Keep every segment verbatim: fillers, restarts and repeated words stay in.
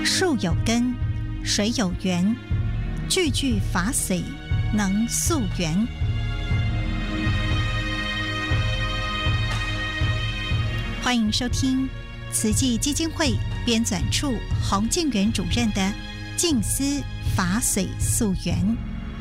树有根，水有源，句句法髓能溯源。欢迎收听慈济基金会编纂处洪建元主任的静思法髓溯源。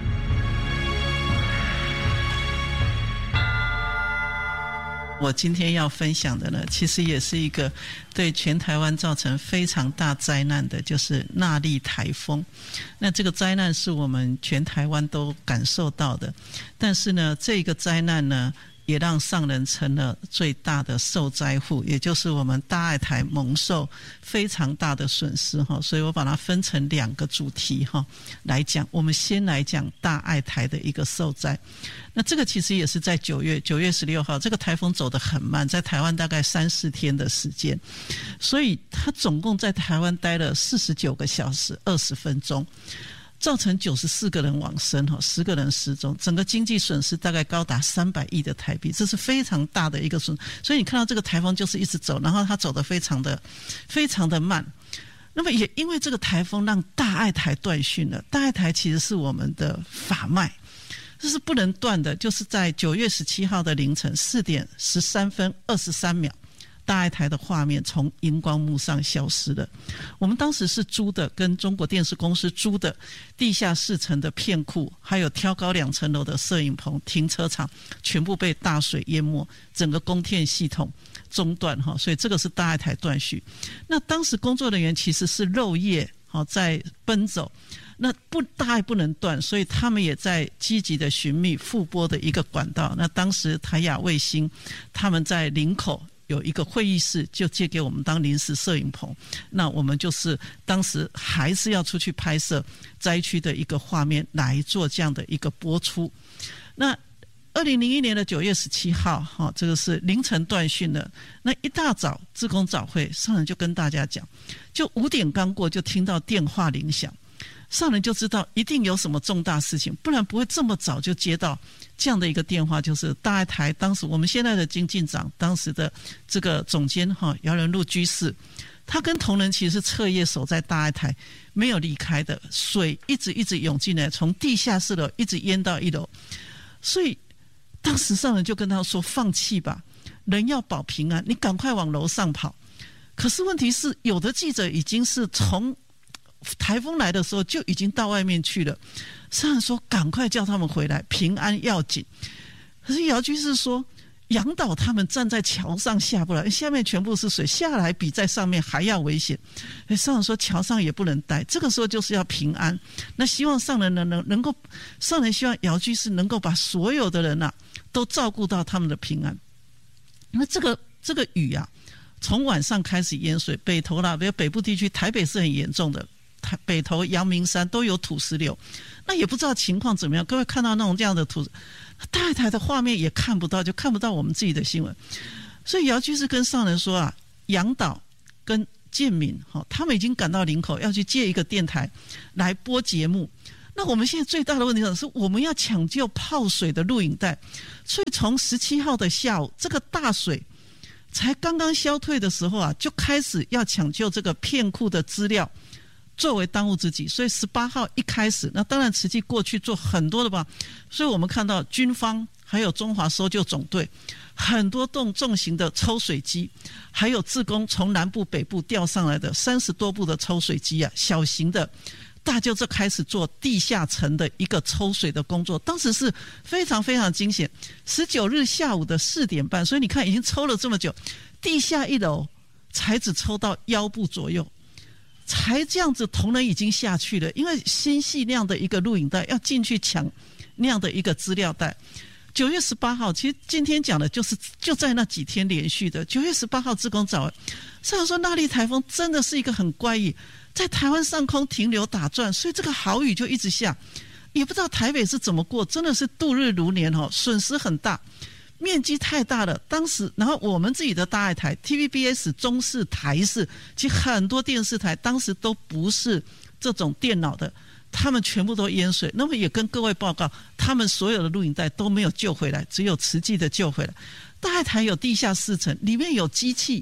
我今天要分享的呢，其实也是一个对全台湾造成非常大灾难的，就是纳莉台风。那这个灾难是我们全台湾都感受到的，但是呢，这个灾难呢，也让上人成了最大的受灾户，也就是我们大爱台蒙受非常大的损失哈。所以我把它分成两个主题哈来讲。我们先来讲大爱台的一个受灾。那这个其实也是在九月九月十六号，这个台风走得很慢，在台湾大概三四天的时间，所以它总共在台湾待了四十九个小时二十分钟。造成九十四个人往生，十个人失踪，整个经济损失大概高达三百亿的台币，这是非常大的一个损失。所以你看到这个台风就是一直走，然后它走得非常的非常的慢。那么也因为这个台风让大爱台断讯了，大爱台其实是我们的法脉，这是不能断的。就是在九月十七号的凌晨四点十三分二十三秒。大爱台的画面从荧光幕上消失了。我们当时是租的，跟中国电视公司租的地下四层的片库，还有挑高两层楼的摄影棚、停车场，全部被大水淹没，整个供电系统中断哈，所以这个是大爱台断续。那当时工作人员其实是漏夜在奔走，那不大爱不能断，所以他们也在积极的寻觅复播的一个管道。那当时台亚卫星他们在林口有一个会议室，就借给我们当临时摄影棚。那我们就是当时还是要出去拍摄灾区的一个画面，来做这样的一个播出。那二零零一年的九月十七号，哈，这个是凌晨断讯的。那一大早志工早会，上人就跟大家讲，就五点刚过，就听到电话铃响。上人就知道一定有什么重大事情，不然不会这么早就接到这样的一个电话。就是大爱台当时我们现在的经进长，当时的这个总监哈姚仁禄居士，他跟同仁其实是彻夜守在大爱台，没有离开的。水一直一直涌进来，从地下四楼一直淹到一楼，所以当时上人就跟他说：“放弃吧，人要保平安，你赶快往楼上跑。”可是问题是，有的记者已经是从台风来的时候就已经到外面去了，上人说赶快叫他们回来，平安要紧。可是姚居士说，杨导他们站在桥上下不来，下面全部是水，下来比在上面还要危险。上人说桥上也不能待，这个时候就是要平安。那希望上人能能能够，上人希望姚居士能够把所有的人啊都照顾到他们的平安。那这个这个雨啊，从晚上开始淹水，北投啦，比如北部地区，台北是很严重的。北投、阳明山都有土石流，那也不知道情况怎么样。各位看到那种这样的土，大爱台的画面也看不到，就看不到我们自己的新闻。所以姚居士跟上人说啊，杨导跟建民他们已经赶到林口，要去借一个电台来播节目。那我们现在最大的问题是，我们要抢救泡水的录影带。所以从十七号的下午，这个大水才刚刚消退的时候啊，就开始要抢救这个片库的资料，作为当务之急。所以十八号一开始，那当然慈济过去做很多的吧，所以我们看到军方还有中华搜救总队很多栋重型的抽水机，还有志工从南部北部调上来的三十多部的抽水机啊，小型的，大就这开始做地下层的一个抽水的工作。当时是非常非常惊险。十九日下午的四点半，所以你看已经抽了这么久，地下一楼才只抽到腰部左右，才这样子，同仁已经下去了。因为新系那样的一个录影带要进去抢那样的一个资料带。九月十八号，其实今天讲的就是就在那几天连续的。九月十八号志工早，上人说纳莉台风真的是一个很怪异，在台湾上空停留打转，所以这个好雨就一直下，也不知道台北是怎么过，真的是度日如年哦，损失很大。面积太大了，当时然后我们自己的大爱台 T V B S 中视台视，其实很多电视台当时都不是这种电脑的，他们全部都淹水。那么也跟各位报告，他们所有的录影带都没有救回来，只有慈济的救回来。大爱台有地下四层，里面有机器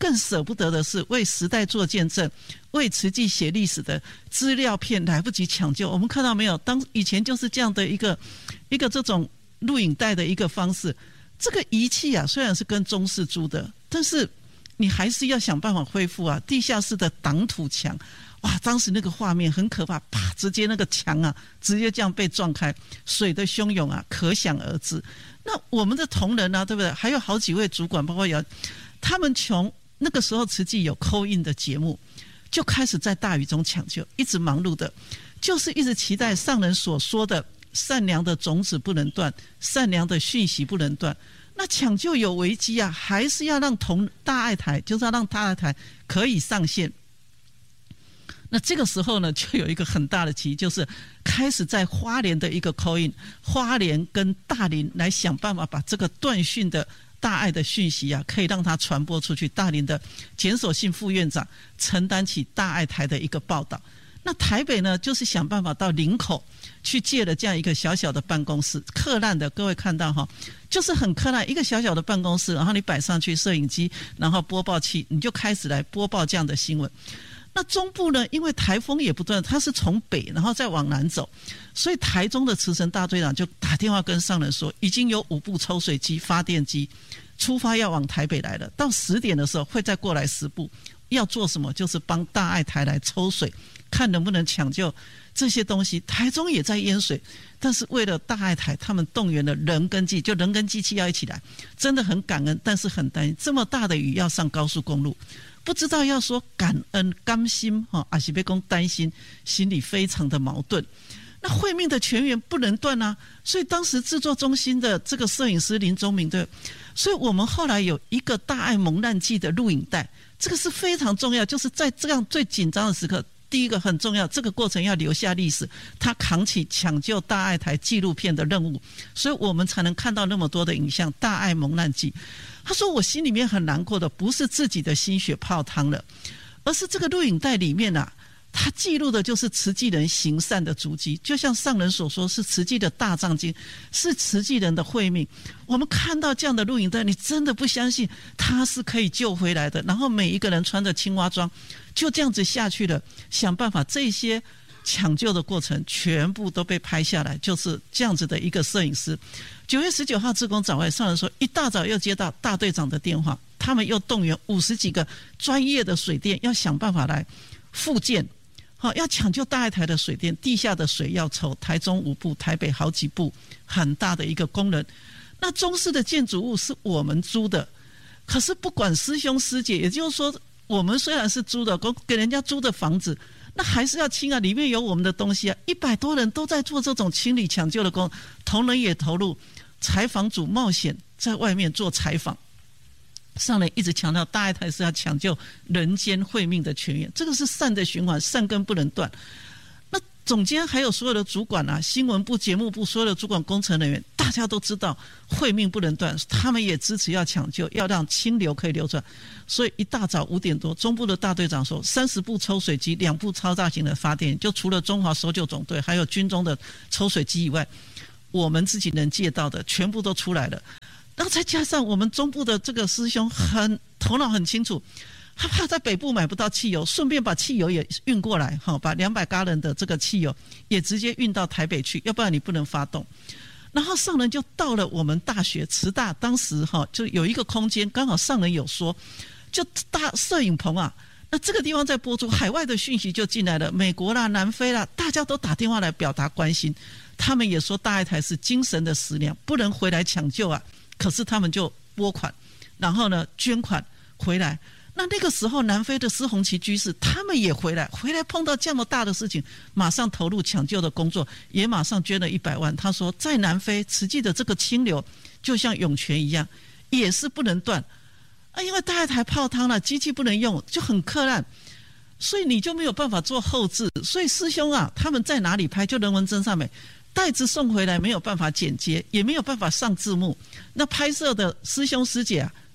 更舍不得的是为时代做见证，为慈济写历史的资料片来不及抢救。我们看到没有？当以前就是这样的一个一个这种录影带的一个方式。这个仪器啊，虽然是跟中视租的，但是你还是要想办法恢复啊。地下室的挡土墙，哇，当时那个画面很可怕，啪，直接那个墙啊，直接这样被撞开，水的汹涌啊，可想而知。那我们的同仁啊，对不对？还有好几位主管，包括有他们从那个时候慈济有 call in 的节目，就开始在大雨中抢救，一直忙碌的，就是一直期待上人所说的善良的种子不能断，善良的讯息不能断。那抢救有危机啊，还是要让同大爱台，就是要让大爱台可以上线。那这个时候呢，就有一个很大的棋，就是开始在花莲的一个 call in， 花莲跟大林来想办法把这个断讯的大爱的讯息啊，可以让它传播出去。大林的简守信副院长承担起大爱台的一个报道。那台北呢，就是想办法到林口去借了这样一个小小的办公室，客烂的，各位看到哈，就是很客烂，一个小小的办公室，然后你摆上去摄影机，然后播报器，你就开始来播报这样的新闻。那中部呢，因为台风也不断，它是从北然后再往南走，所以台中的慈诚大队长就打电话跟上人说，已经有五部抽水机、发电机出发要往台北来了，到十点的时候会再过来十部，要做什么？就是帮大爱台来抽水，看能不能抢救这些东西。台中也在淹水，但是为了大爱台，他们动员了人跟机，就人跟机器要一起来，真的很感恩，但是很担心这么大的雨要上高速公路，不知道要说感恩甘心哈，还是被公担心，心里非常的矛盾。那慧命的全员不能断啊，所以当时制作中心的这个摄影师林宗明，对，所以我们后来有一个大爱蒙难记的录影带，这个是非常重要，就是在这样最紧张的时刻，第一个很重要，这个过程要留下历史，他扛起抢救大爱台纪录片的任务，所以我们才能看到那么多的影像。大爱蒙难记，他说我心里面很难过的不是自己的心血泡汤了，而是这个录影带里面啊，他记录的就是慈济人行善的足迹，就像上人所说，是慈济的大藏经，是慈济人的慧命。我们看到这样的录影带，你真的不相信他是可以救回来的。然后每一个人穿着青蛙装，就这样子下去了，想办法这些抢救的过程全部都被拍下来，就是这样子的一个摄影师。九月十九号志工早会，上人说一大早又接到大队长的电话，他们又动员五十几个专业的水电，要想办法来复建。好，要抢救大爱台的水电，地下的水要抽，台中五部，台北好几部，很大的一个功能。那中式的建筑物是我们租的，可是不管师兄师姐，也就是说，我们虽然是租的，给人家租的房子，那还是要清啊，里面有我们的东西啊。一百多人都在做这种清理抢救的工，同仁也投入，采访组冒险在外面做采访。上人一直强调大爱台是要抢救人间慧命的全员，这个是善的循环，善根不能断。那总监还有所有的主管啊，新闻部、节目部所有的主管、工程人员，大家都知道慧命不能断，他们也支持要抢救，要让清流可以流转。所以一大早五点多，中部的大队长说，三十部抽水机，两部超大型的发电，就除了中华搜救总队还有军中的抽水机以外，我们自己能借到的全部都出来了。然后再加上我们中部的这个师兄很头脑很清楚，他怕在北部买不到汽油，顺便把汽油也运过来，把两百加仑的这个汽油也直接运到台北去，要不然你不能发动。然后上人就到了我们大学慈大，当时就有一个空间，刚好上人有说，就大摄影棚啊，那这个地方在播出，海外的讯息就进来了，美国啦、南非啦，大家都打电话来表达关心。他们也说大爱台是精神的食粮，不能回来抢救啊。可是他们就拨款，然后呢捐款回来。那那个时候南非的施洪奇居士他们也回来，回来碰到这么大的事情，马上投入抢救的工作，也马上捐了一百万。他说在南非慈济的这个清流就像涌泉一样，也是不能断啊，因为大爱台泡汤了，机器不能用，就很困难，所以你就没有办法做后置。所以师兄啊，他们在哪里拍？就人文真善美。袋子送回来没有办法剪接，也没有办法上字幕。那拍摄的师兄师姐啊，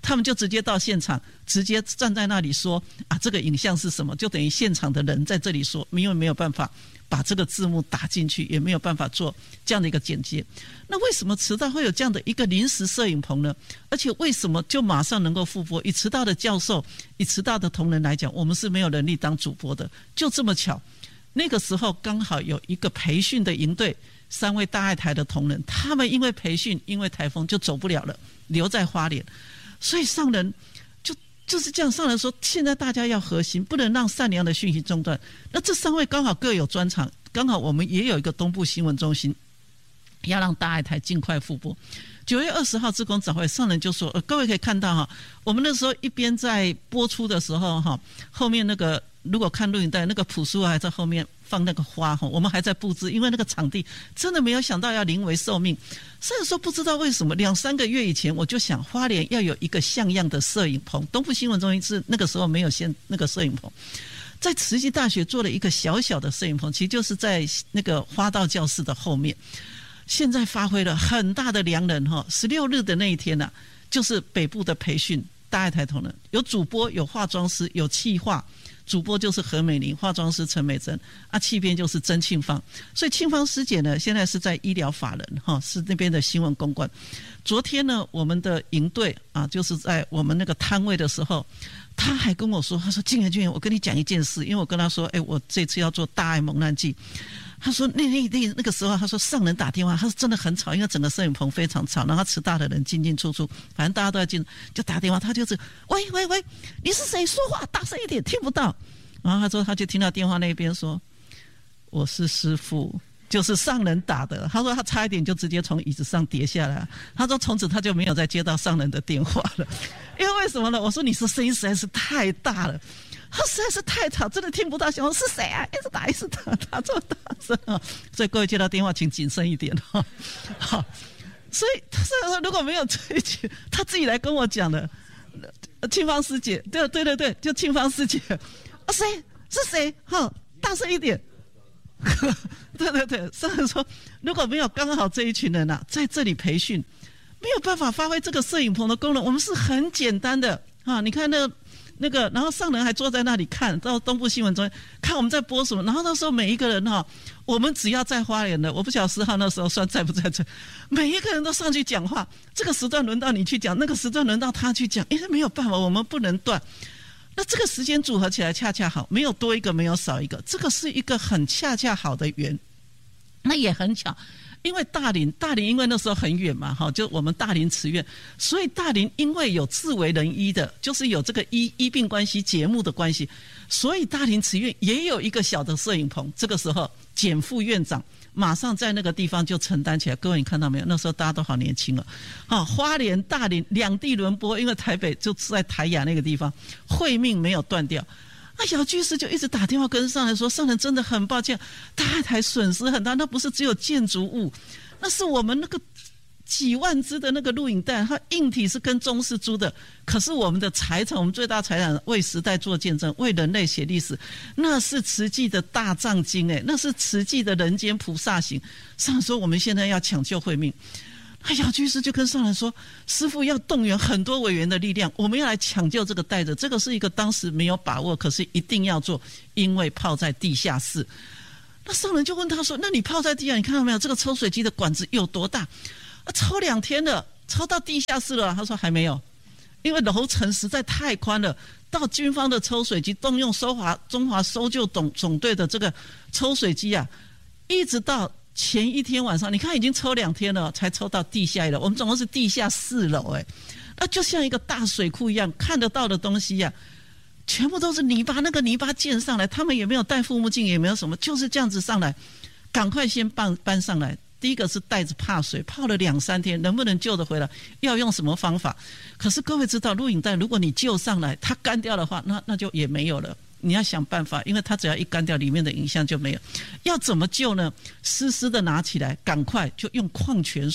他们就直接到现场，直接站在那里说啊，这个影像是什么，就等于现场的人在这里说，因为没有办法把这个字幕打进去，也没有办法做这样的一个剪接。那为什么慈大会有这样的一个临时摄影棚呢？而且为什么就马上能够复播？以慈大的教授，以慈大的同仁来讲，我们是没有能力当主播的，就这么巧，那个时候刚好有一个培训的营队，三位大爱台的同仁，他们因为培训，因为台风就走不了了，留在花莲，所以上人就就是这样，上人说，现在大家要核心，不能让善良的讯息中断。那这三位刚好各有专长，刚好我们也有一个东部新闻中心，要让大爱台尽快复播。九月二十号志工早会，上人就说、呃、各位可以看到哈，我们那时候一边在播出的时候哈，后面那个如果看录影带，那个朴树还在后面放那个花哈，我们还在布置，因为那个场地真的没有想到要临危受命。甚至说不知道为什么，两三个月以前我就想花莲要有一个像样的摄影棚，东部新闻中心是那个时候没有先那个摄影棚，在慈济大学做了一个小小的摄影棚，其实就是在那个花道教室的后面。现在发挥了很大的良能哈，十六日的那一天呢、啊，就是北部的培训，大爱台同仁有主播，有化妆师，有企划。主播就是何美玲，化妆师陈美珍，啊，气编就是曾庆芳。所以庆芳师姐呢，现在是在医疗法人哈，是那边的新闻公关。昨天呢，我们的营队啊，就是在我们那个摊位的时候，他还跟我说，他说：“静妍，静妍，我跟你讲一件事，因为我跟他说，哎，我这次要做大爱蒙难记。”他说那那那那个时候，他说上人打电话，他说真的很吵，因为整个摄影棚非常吵，然后慈大的人进进出出，反正大家都在进，就打电话，他就是喂喂喂，你是谁？说话大声一点，听不到。然后他说他就听到电话那边说，我是师父，就是上人打的。他说他差一点就直接从椅子上跌下来。他说从此他就没有再接到上人的电话了，因为为什么呢？我说你是声音实在是太大了。他实在是太吵，真的听不到。想说是谁啊？一直打，一直打，打这么大声啊！所以各位接到电话，请谨慎一点哈。好，所以他说如果没有这一句，他自己来跟我讲的。庆芳师姐，对对对对，就庆芳师姐。啊，谁是谁？哈，大声一点。对对对，上人说，如果没有刚好这一群人啊，在这里培训，没有办法发挥这个摄影棚的功能。我们是很简单的啊，你看那个。那个，然后上人还坐在那里看到东部新闻中看我们在播什么，然后那时候每一个人哈，我们只要在花莲的，我不晓得十号那时候算在不在这，每一个人都上去讲话，这个时段轮到你去讲，那个时段轮到他去讲，因为没有办法，我们不能断。那这个时间组合起来恰恰好，没有多一个，没有少一个，这个是一个很恰恰好的缘。那也很巧。因为大林，大林因为那时候很远嘛，哈，就我们大林慈院，所以大林因为有自为人医的，就是有这个医医病关系节目的关系，所以大林慈院也有一个小的摄影棚。这个时候，简副院长马上在那个地方就承担起来。各位你看到没有？那时候大家都好年轻了，啊，花莲、大林两地轮播，因为台北就在台雅那个地方，会命没有断掉。那姚居士就一直打电话跟上人说，上人真的很抱歉，大爱台损失很大，那不是只有建筑物，那是我们那个几万只的那个录影带，它硬体是跟中视租的，可是我们的财产，我们最大财产为时代做见证，为人类写历史，那是慈济的大藏经哎，那是慈济的人间菩萨行。上人说我们现在要抢救慧命。哎，姚居士就跟上人说，师父要动员很多委员的力量，我们要来抢救这个袋子，这个是一个当时没有把握，可是一定要做，因为泡在地下室。那上人就问他说，那你泡在地下，你看到没有，这个抽水机的管子有多大？啊，抽两天了，抽到地下室了。他说还没有，因为楼层实在太宽了，到军方的抽水机动用中华中华搜救总总队的这个抽水机啊，一直到前一天晚上，你看已经抽两天了，才抽到地下一楼。我们总共是地下四楼，哎，那就像一个大水库一样，看得到的东西呀、啊，全部都是泥巴，那个泥巴溅上来，他们也没有戴护目镜，也没有什么，就是这样子上来，赶快先搬搬上来。第一个是带着怕水，泡了两三天，能不能救得回来？要用什么方法？可是各位知道，录影带如果你救上来，它干掉的话，那那就也没有了。你要想办法，因为它只要一干掉，里面的影像就没有。要怎么救呢？湿湿的拿起来，赶快就用矿泉水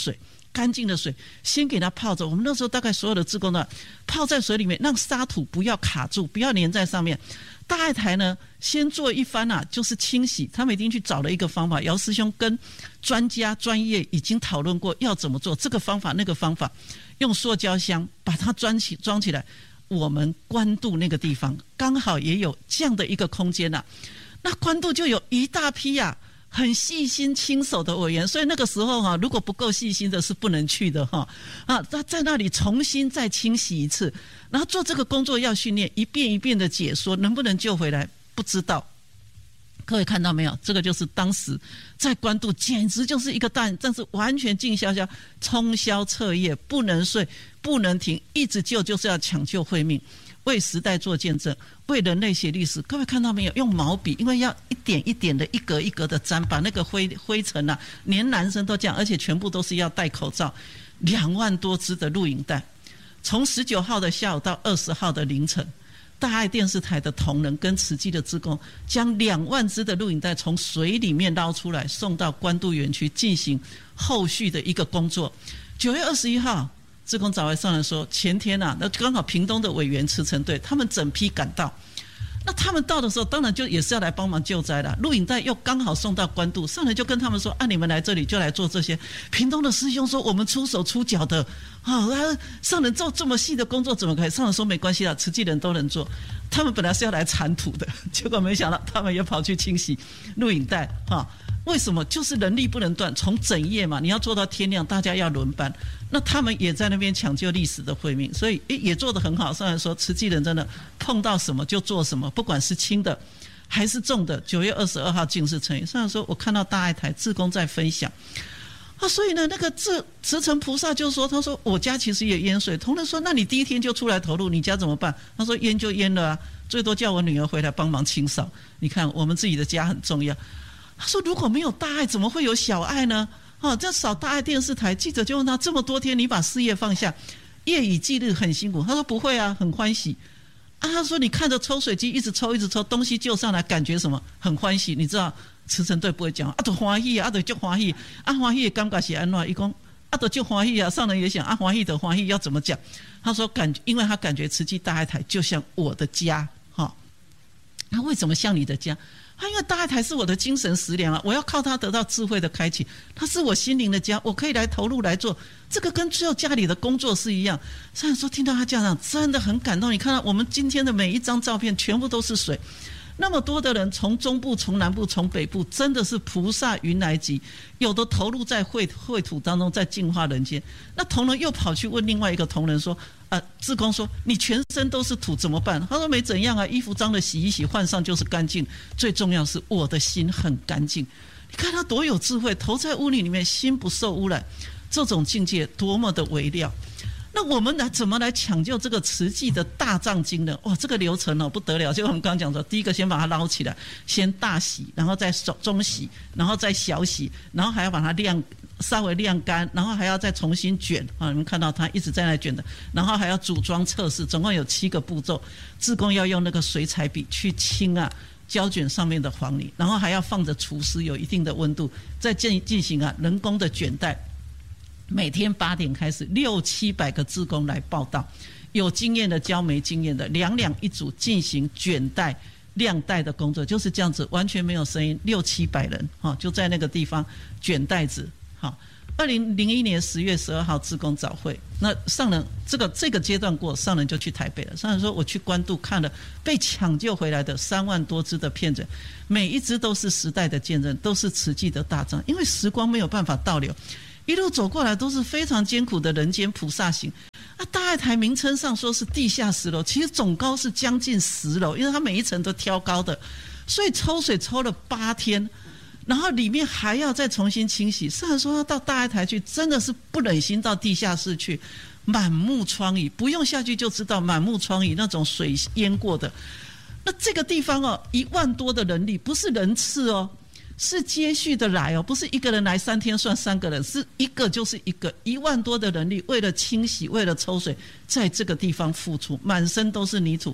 干净的水先给它泡着。我们那时候大概所有的志工呢，泡在水里面，让沙土不要卡住，不要粘在上面。大爱台呢，先做一番啊，就是清洗。他们已经去找了一个方法，姚师兄跟专家专业已经讨论过要怎么做，这个方法那个方法，用塑胶箱把它装起装起来。我们关渡那个地方刚好也有这样的一个空间啊，那关渡就有一大批啊很细心亲手的委员，所以那个时候哈、啊，如果不够细心的是不能去的哈啊，他在那里重新再清洗一次，然后做这个工作要训练，一遍一遍的解说，能不能救回来不知道。各位看到没有？这个就是当时在关渡，简直就是一个大，但是完全静悄悄，通宵彻夜，不能睡，不能停，一直救，就是要抢救慧命。为时代做见证，为人类写历史。各位看到没有？用毛笔，因为要一点一点的、一格一格的沾，把那个灰灰尘啊，连男生都这样，而且全部都是要戴口罩。两万多支的录影带，从十九号的下午到二十号的凌晨，大爱电视台的同仁跟慈济的志工，将两万支的录影带从水里面捞出来，送到关渡园区进行后续的一个工作。九月二十一号。志工早来上来说，前天啊，那刚好屏东的委员慈诚队，他们整批赶到。那他们到的时候，当然就也是要来帮忙救灾啦。录影带又刚好送到关渡，上来就跟他们说：“啊，你们来这里就来做这些。”屏东的师兄说：“我们出手出脚的，啊，上人做这么细的工作，怎么可以？”上人说：“没关系啦，慈济人都能做。”他们本来是要来铲土的，结果没想到他们也跑去清洗录影带，哈。为什么？就是人力不能断，从整夜嘛，你要做到天亮，大家要轮班。那他们也在那边抢救历史的慧命，所以也做得很好。上来说，慈济人真的碰到什么就做什么，不管是轻的还是重的。九月二十二号净世成仪，上来说，我看到大爱台志工在分享啊，所以呢，那个慈慈诚菩萨就说，他说我家其实也淹水。同仁说，那你第一天就出来投入，你家怎么办？他说淹就淹了啊，最多叫我女儿回来帮忙清扫。你看，我们自己的家很重要。他说：“如果没有大爱，怎么会有小爱呢？哦，这少大爱电视台。”记者就问他：“这么多天，你把事业放下，夜以继日，很辛苦。”他说：“不会啊，很欢喜。”啊，他说：“你看着抽水机一直抽，一直抽，东西救上来，感觉什么？很欢喜。你知道，慈诚队不会讲啊，都欢喜啊，啊都就欢喜啊，欢喜的感觉是安怎？伊讲啊，都就欢喜啊。上人也想啊，欢喜的欢喜要怎么讲？他说感，因为他感觉慈济大爱台就像我的家，哈、哦。那为什么像你的家？”他因为大爱台是我的精神食粮啊，我要靠它得到智慧的开启，它是我心灵的家，我可以来投入来做，这个跟做家里的工作是一样。虽然说听到他家长真的很感动，你看到我们今天的每一张照片全部都是水，那么多的人从中部、从南部、从北部，真的是菩萨云来集，有的投入在秽秽土当中，在净化人间。那同仁又跑去问另外一个同仁说，啊，志工说你全身都是土怎么办？他说没怎样啊，衣服脏了洗一洗换上就是干净。最重要是我的心很干净。你看他多有智慧，投在污泥里面，心不受污染，这种境界多么的微妙。那我们来怎么来抢救这个慈济的大藏经呢？哇，这个流程哦不得了！就我们刚刚讲说，第一个先把它捞起来，先大洗，然后再中洗，然后再小洗，然后还要把它晾。稍微晾干，然后还要再重新卷啊！你们看到它一直在那卷的，然后还要组装测试，总共有七个步骤。志工要用那个水彩笔去清啊胶卷上面的黄泥，然后还要放着除湿，有一定的温度，再进进行啊人工的卷带。每天八点开始，六七百个志工来报到，有经验的教没经验的，两两一组进行卷带。晾带的工作就是这样子，完全没有声音，六七百人哈，就在那个地方卷带子。好，二零零一年十月十二号志工早会，那上人这个这个阶段过，上人就去台北了。上人说，我去关渡看了被抢救回来的三万多只的片子，每一只都是时代的见证，都是慈济的大藏，因为时光没有办法倒流，一路走过来都是非常艰苦的人间菩萨行。啊，大爱台名称上说是地下十楼，其实总高是将近十楼，因为它每一层都挑高的，所以抽水抽了八天。然后里面还要再重新清洗。虽然说要到大爱台去，真的是不忍心到地下室去，满目疮痍，不用下去就知道满目疮痍那种水淹过的。那这个地方哦，一万多的人力，不是人次哦，是接续的来哦，不是一个人来三天算三个人，是一个就是一个，一万多的人力为了清洗，为了抽水，在这个地方付出，满身都是泥土。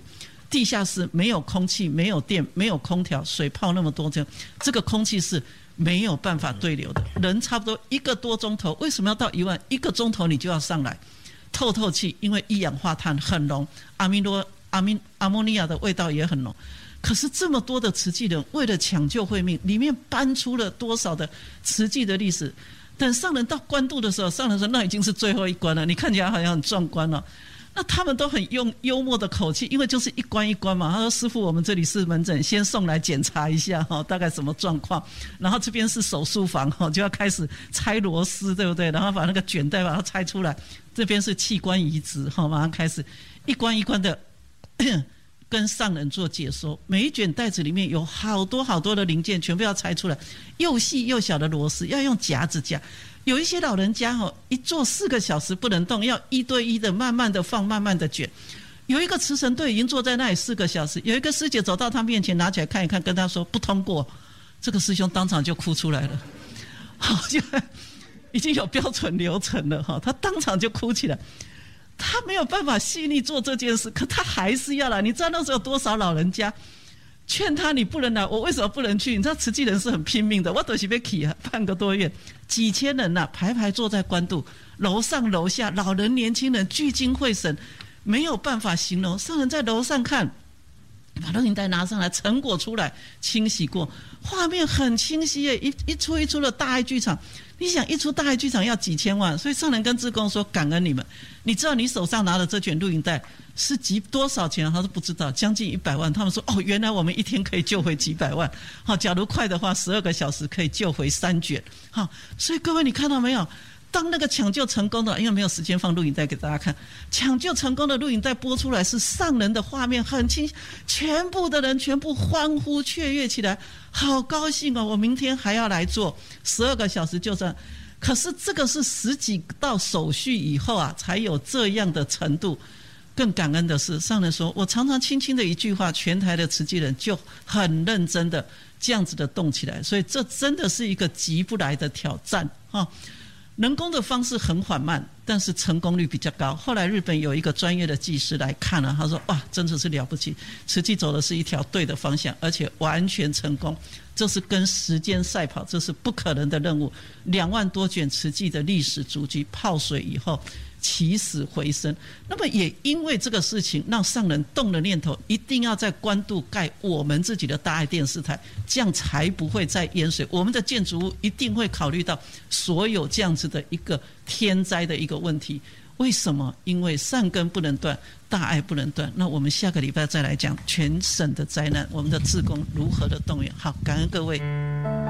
地下室没有空气，没有电，没有空调，水泡那么多，这样这个空气是没有办法对流的。人差不多一个多钟头，为什么要到一万？一个钟头你就要上来透透气，因为一氧化碳很浓，阿米诺阿米阿莫尼亚的味道也很浓。可是这么多的慈济人为了抢救慧命，里面搬出了多少的慈济的历史？等上人到官渡的时候，上人说那已经是最后一关了，你看起来好像很壮观了。那他们都很用幽默的口气，因为就是一关一关嘛。他说：“师父，我们这里是门诊，先送来检查一下哈，大概什么状况。然后这边是手术房哈，就要开始拆螺丝，对不对？然后把那个卷带把它拆出来。这边是器官移植哈，马上开始一关一关的跟上人做解说。每一卷袋子里面有好多好多的零件，全部要拆出来，又细又小的螺丝要用夹子夹。”有一些老人家哦，一坐四个小时不能动，要一对一的慢慢的放，慢慢的卷。有一个慈诚队已经坐在那里四个小时，有一个师姐走到他面前拿起来看一看，跟他说不通过，这个师兄当场就哭出来了。好，就已经有标准流程了哈，他当场就哭起来。他没有办法细腻做这件事，可他还是要来。你知道那时候有多少老人家劝他你不能来，我为什么不能去？你知道慈济人是很拼命的，我都是要去啊，半个多月，几千人呐、啊，排排坐在官渡，楼上楼下，老人年轻人聚精会神，没有办法形容。上人在楼上看，把录影带拿上来，成果出来，清洗过，画面很清晰耶，一一出一出的大爱剧场。你想一出大爱剧场要几千万，所以上人跟志工说感恩你们。你知道你手上拿的这卷录影带是几多少钱？他说不知道，将近一百万。他们说哦，原来我们一天可以救回几百万。好，假如快的话，十二个小时可以救回三卷。好，所以各位你看到没有？当那个抢救成功的，因为没有时间放录影带给大家看，抢救成功的录影带播出来是上人的画面很清晰，全部的人全部欢呼雀跃起来，好高兴哦！我明天还要来做十二个小时就算。可是这个是十几道手续以后啊，才有这样的程度。更感恩的是，上人说，我常常轻轻的一句话，全台的慈济人就很认真的这样子的动起来，所以这真的是一个急不来的挑战啊！人工的方式很缓慢，但是成功率比较高。后来日本有一个专业的技师来看了，他说：“哇，真的是了不起，慈济走的是一条对的方向，而且完全成功。这是跟时间赛跑，这是不可能的任务。两万多卷慈济的历史足迹泡水以后，起死回生。那么也因为这个事情，让上人动了念头，一定要在官渡盖我们自己的大爱电视台，这样才不会再淹水。我们的建筑物一定会考虑到所有这样子的一个天灾的一个问题。为什么？因为善根不能断，大爱不能断。那我们下个礼拜再来讲全省的灾难，我们的志工如何的动员。好，感恩各位。